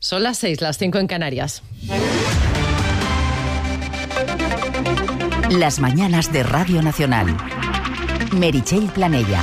Son las 6, las 5 en Canarias. Las mañanas de Radio Nacional. Meritxell Planella.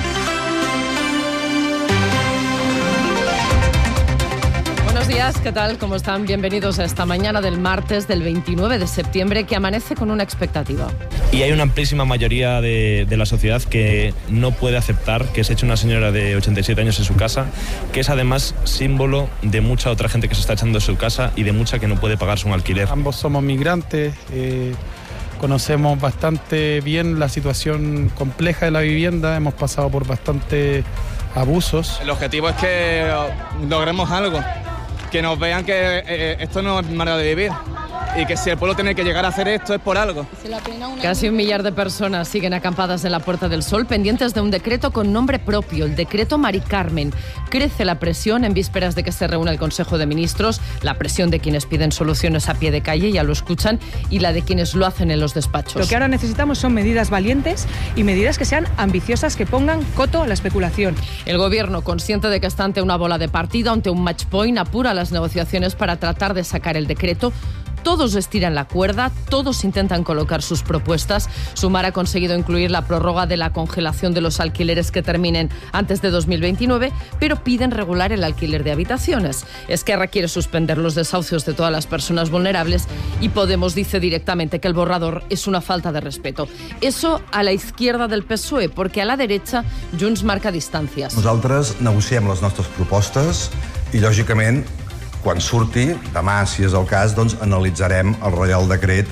Buenos días, ¿qué tal? ¿Cómo están? Bienvenidos a esta mañana del martes del 29 de septiembre que amanece con una expectativa. Y hay una amplísima mayoría de la sociedad que no puede aceptar que se eche una señora de 87 años en su casa, que es además símbolo de mucha otra gente que se está echando de su casa y de mucha que no puede pagarse un alquiler. Ambos somos migrantes, conocemos bastante bien la situación compleja de la vivienda, hemos pasado por bastantes abusos. El objetivo es que logremos algo, que nos vean que esto no es manera de vivir y que si el pueblo tiene que llegar a hacer esto es por algo. Casi 1 millar de personas siguen acampadas en la Puerta del Sol pendientes de un decreto con nombre propio, el decreto Mari Carmen. Crece la presión en vísperas de que se reúna el Consejo de Ministros, la presión de quienes piden soluciones a pie de calle, ya lo escuchan, y la de quienes lo hacen en los despachos. Lo que ahora necesitamos son medidas valientes y medidas que sean ambiciosas, que pongan coto a la especulación. El Gobierno, consciente de que está ante una bola de partido, ante un match point, apura las negociaciones para tratar de sacar el decreto. Todos estiran la cuerda, todos intentan colocar sus propuestas. Sumar ha conseguido incluir la prórroga de la congelación de los alquileres que terminen antes de 2029, pero piden regular el alquiler de habitaciones. Esquerra quiere suspender los desahucios de todas las personas vulnerables y Podemos dice directamente que el borrador es una falta de respeto. Eso a la izquierda del PSOE, porque a la derecha Junts marca distancias. Nosaltres negociem les nostres propostes i, lògicament, quan surti, demà, si és el cas, doncs analitzarem el Reial Decret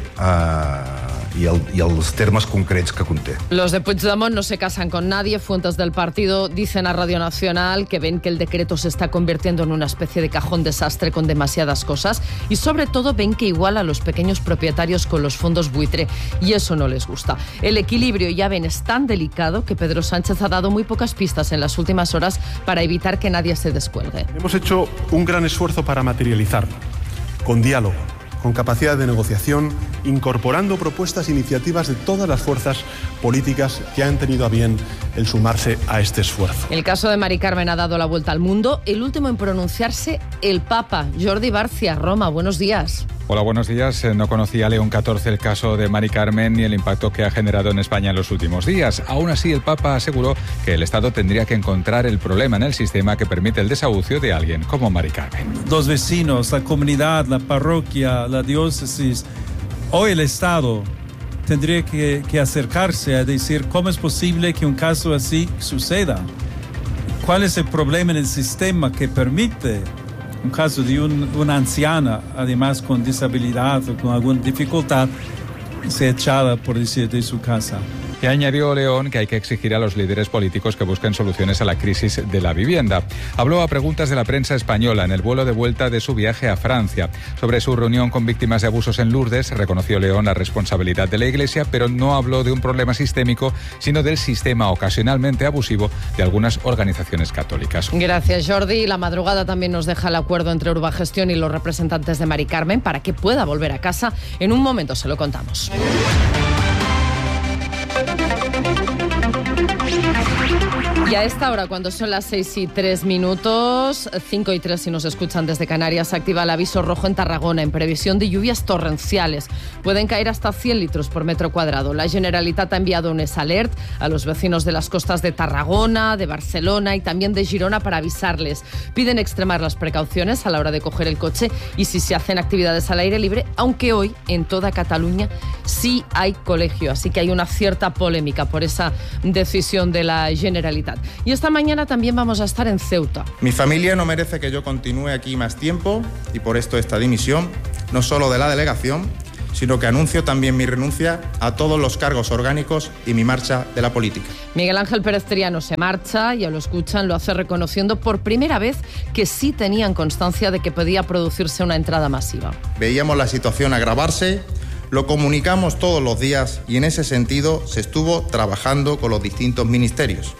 y els termes concrets que conté. Los de Puigdemont no se casan con nadie. Fuentes del partido dicen a Radio Nacional que ven que el decreto se está convirtiendo en una especie de cajón desastre con demasiadas cosas y sobre todo ven que iguala a los pequeños propietarios con los fondos buitre y eso no les gusta. El equilibrio, ya ven, es tan delicado que Pedro Sánchez ha dado muy pocas pistas en las últimas horas para evitar que nadie se descuelgue. Hemos hecho un gran esfuerzo para materializarlo, con diálogo, con capacidad de negociación, incorporando propuestas e iniciativas de todas las fuerzas políticas que han tenido a bien el sumarse a este esfuerzo. El caso de Mari Carmen ha dado la vuelta al mundo. El último en pronunciarse, el Papa. Jordi Barcia, Roma, buenos días. Hola, buenos días. No conocía León XIV el caso de Mari Carmen ni el impacto que ha generado en España en los últimos días. Aún así, el Papa aseguró que el Estado tendría que encontrar el problema en el sistema que permite el desahucio de alguien como Mari Carmen. Los vecinos, la comunidad, la parroquia, la diócesis, hoy el Estado tendría que acercarse a decir cómo es posible que un caso así suceda. ¿Cuál es el problema en el sistema que permite un caso de una anciana, además con disabilidad o con alguna dificultad, ser echada, por decir, de su casa? Y añadió León que hay que exigir a los líderes políticos que busquen soluciones a la crisis de la vivienda. Habló a preguntas de la prensa española en el vuelo de vuelta de su viaje a Francia. Sobre su reunión con víctimas de abusos en Lourdes, reconoció León la responsabilidad de la Iglesia, pero no habló de un problema sistémico, sino del sistema ocasionalmente abusivo de algunas organizaciones católicas. Gracias, Jordi. La madrugada también nos deja el acuerdo entre Urbagestión y los representantes de Mari Carmen para que pueda volver a casa. En un momento se lo contamos. Y a esta hora, cuando son las 6:03, 5:03 si nos escuchan desde Canarias, se activa el aviso rojo en Tarragona en previsión de lluvias torrenciales. Pueden caer hasta 100 litros por metro cuadrado. La Generalitat ha enviado un alert a los vecinos de las costas de Tarragona, de Barcelona y también de Girona para avisarles. Piden extremar las precauciones a la hora de coger el coche y si se hacen actividades al aire libre, aunque hoy en toda Cataluña sí hay colegio. Así que hay una cierta polémica por esa decisión de la Generalitat. Y esta mañana también vamos a estar en Ceuta. Mi familia no merece que yo continúe aquí más tiempo y por esto esta dimisión, no solo de la delegación, sino que anuncio también mi renuncia a todos los cargos orgánicos y mi marcha de la política. Miguel Ángel Pérez Triano se marcha, ya lo escuchan, lo hace reconociendo por primera vez que sí tenían constancia de que podía producirse una entrada masiva. Veíamos la situación agravarse, lo comunicamos todos los días y en ese sentido se estuvo trabajando con los distintos ministerios.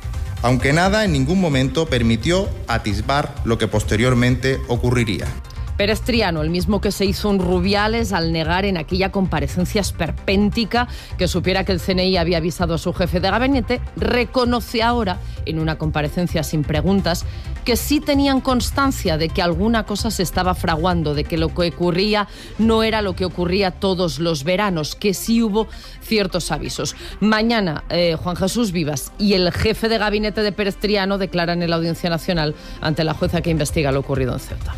Aunque nada en ningún momento permitió atisbar lo que posteriormente ocurriría. Pérez Triano, el mismo que se hizo un Rubiales al negar en aquella comparecencia esperpéntica que supiera que el CNI había avisado a su jefe de gabinete, reconoce ahora, en una comparecencia sin preguntas, que sí tenían constancia de que alguna cosa se estaba fraguando, de que lo que ocurría no era lo que ocurría todos los veranos, que sí hubo ciertos avisos. Mañana, Juan Jesús Vivas y el jefe de gabinete de Pérez Triano declaran en la Audiencia Nacional ante la jueza que investiga lo ocurrido en Ceuta.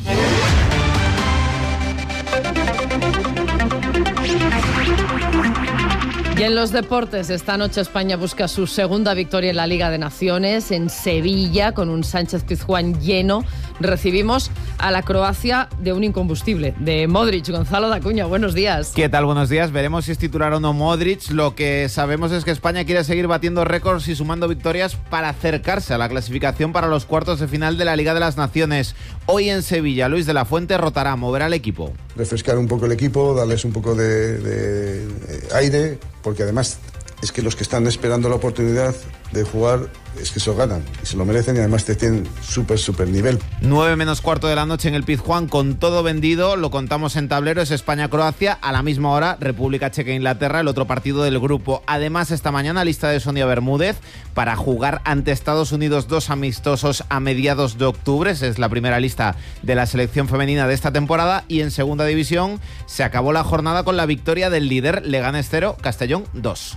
Y en los deportes, esta noche España busca su segunda victoria en la Liga de Naciones en Sevilla, con un Sánchez-Pizjuán lleno. Recibimos a la Croacia de un incombustible, de Modric. Gonzalo Dacuña, buenos días. ¿Qué tal? Buenos días. Veremos si es titular o no Modric. Lo que sabemos es que España quiere seguir batiendo récords y sumando victorias para acercarse a la clasificación para los cuartos de final de la Liga de las Naciones. Hoy en Sevilla, Luis de la Fuente rotará, moverá al equipo. Refrescar un poco el equipo, darles un poco de aire, porque además es que los que están esperando la oportunidad de jugar es que se lo ganan y se lo merecen, y además te tienen súper nivel. 9 menos cuarto de la noche en el Pizjuán, con todo vendido, lo contamos en tablero, es España-Croacia, a la misma hora República Checa-Inglaterra, el otro partido del grupo. Además, esta mañana lista de Sonia Bermúdez para jugar ante Estados Unidos 2 amistosos a mediados de octubre. Esa es la primera lista de la selección femenina de esta temporada. Y en segunda división se acabó la jornada con la victoria del líder Leganés 0, Castellón 2.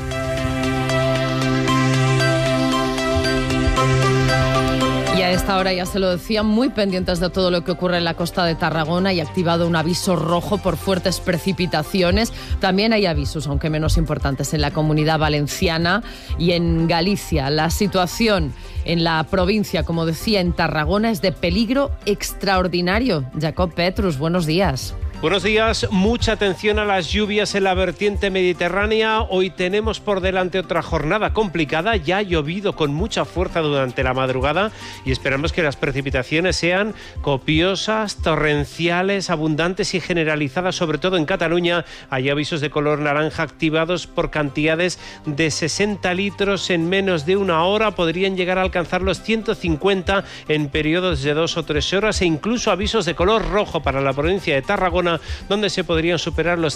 Y a esta hora, ya se lo decía, muy pendientes de todo lo que ocurre en la costa de Tarragona y activado un aviso rojo por fuertes precipitaciones. También hay avisos, aunque menos importantes, en la Comunidad Valenciana y en Galicia. La situación en la provincia, como decía, en Tarragona, es de peligro extraordinario. Jacob Petrus, buenos días. Buenos días, mucha atención a las lluvias en la vertiente mediterránea. Hoy tenemos por delante otra jornada complicada. Ya ha llovido con mucha fuerza durante la madrugada y esperamos que las precipitaciones sean copiosas, torrenciales, abundantes y generalizadas, sobre todo en Cataluña. Hay avisos de color naranja activados por cantidades de 60 litros en menos de una hora. Podrían llegar a alcanzar los 150 en periodos de 2 o 3 horas, e incluso avisos de color rojo para la provincia de Tarragona, donde se podrían superar los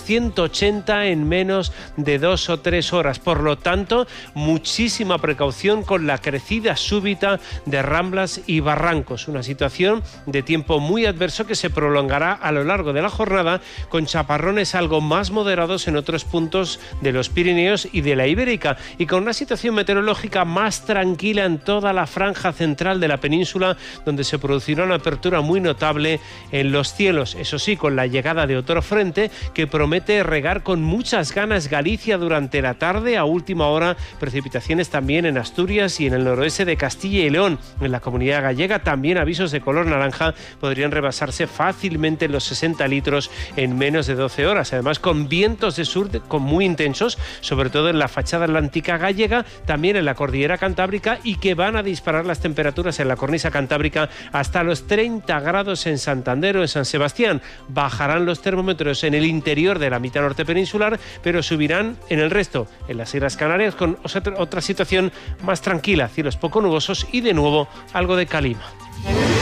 180 en menos de 2 o 3 horas. Por lo tanto, muchísima precaución con la crecida súbita de ramblas y barrancos. Una situación de tiempo muy adverso que se prolongará a lo largo de la jornada, con chaparrones algo más moderados en otros puntos de los Pirineos y de la Ibérica, y con una situación meteorológica más tranquila en toda la franja central de la península, donde se producirá una apertura muy notable en los cielos. Eso sí, con la llegada de otro frente que promete regar con muchas ganas Galicia durante la tarde. A última hora, precipitaciones también en Asturias y en el noroeste de Castilla y León. En la Comunidad Gallega también avisos de color naranja, podrían rebasarse fácilmente los 60 litros en menos de 12 horas. Además, con vientos de sur muy intensos, sobre todo en la fachada atlántica gallega, también en la cordillera cantábrica, y que van a disparar las temperaturas en la cornisa cantábrica hasta los 30 grados en Santander o en San Sebastián. Bajarán los termómetros en el interior de la mitad norte peninsular, pero subirán en el resto, en las Islas Canarias, con otra situación más tranquila, cielos poco nubosos y de nuevo algo de calima.